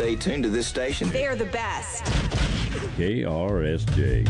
stay tuned to this station. They are the best. KRSJ.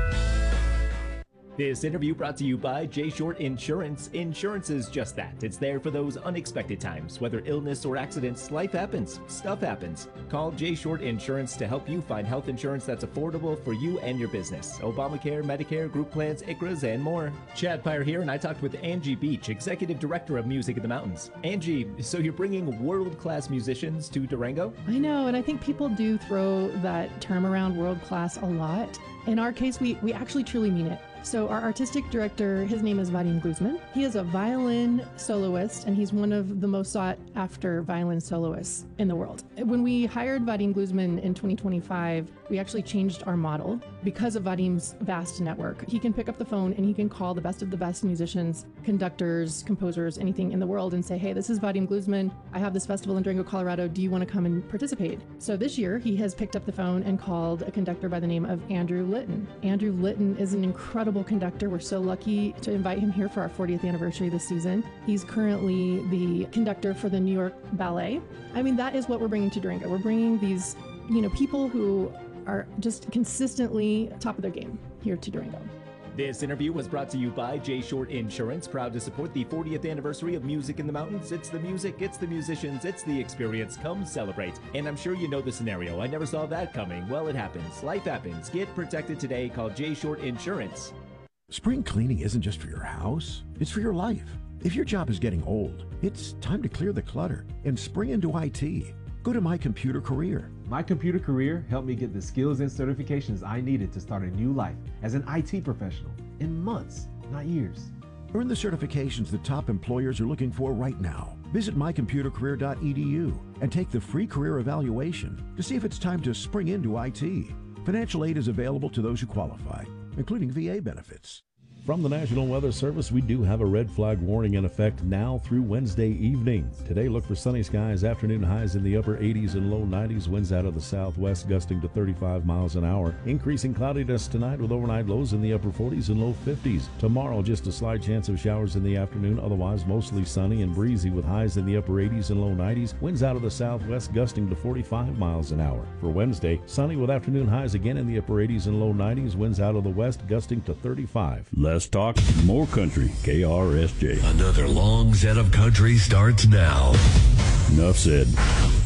This interview brought to you by J Short Insurance. Insurance is just that. It's there for those unexpected times. Whether illness or accidents, life happens, stuff happens. Call J Short Insurance to help you find health insurance that's affordable for you and your business. Obamacare, Medicare, group plans, ICHRAs, and more. Chad Pyre here, and I talked with Angie Beach, Executive Director of Music in the Mountains. Angie, so you're bringing world-class musicians to Durango? I know, and I think people do throw that term around, world-class, a lot. In our case, we actually truly mean it. So our artistic director, his name is Vadim Gluzman. He is a violin soloist, and he's one of the most sought after violin soloists in the world. When we hired Vadim Gluzman in 2025, we actually changed our model because of Vadim's vast network. He can pick up the phone and he can call the best of the best musicians, conductors, composers, anything in the world and say, hey, this is Vadim Gluzman. I have this festival in Durango, Colorado. Do you want to come and participate? So this year, he has picked up the phone and called a conductor by the name of Andrew Litton. Andrew Litton is an incredible conductor. We're so lucky to invite him here for our 40th anniversary this season. He's currently the conductor for the New York Ballet. I mean, that is what we're bringing to Durango. We're bringing these, people who are just consistently top of their game here to Durango. This interview was brought to you by J Short Insurance, proud to support the 40th anniversary of Music in the Mountains. It's the music, it's the musicians, it's the experience. Come celebrate. And I'm sure you know the scenario. I never saw that coming. Well, it happens. Life happens. Get protected today. Call J Short Insurance. Spring cleaning isn't just for your house, it's for your life. If your job is getting old, it's time to clear the clutter and spring into IT. Go to My Computer Career. My Computer Career helped me get the skills and certifications I needed to start a new life as an IT professional in months, not years. Earn the certifications that top employers are looking for right now. Visit mycomputercareer.edu and take the free career evaluation to see if it's time to spring into IT. Financial aid is available to those who qualify, including VA benefits. From the National Weather Service, we do have a red flag warning in effect now through Wednesday evening. Today, look for sunny skies, afternoon highs in the upper 80s and low 90s, winds out of the southwest gusting to 35 miles an hour. Increasing cloudiness tonight with overnight lows in the upper 40s and low 50s. Tomorrow, just a slight chance of showers in the afternoon, otherwise mostly sunny and breezy with highs in the upper 80s and low 90s, winds out of the southwest gusting to 45 miles an hour. For Wednesday, sunny with afternoon highs again in the upper 80s and low 90s, winds out of the west gusting to 35. Less talk, more country. KRSJ. Another long set of country starts now. Enough said.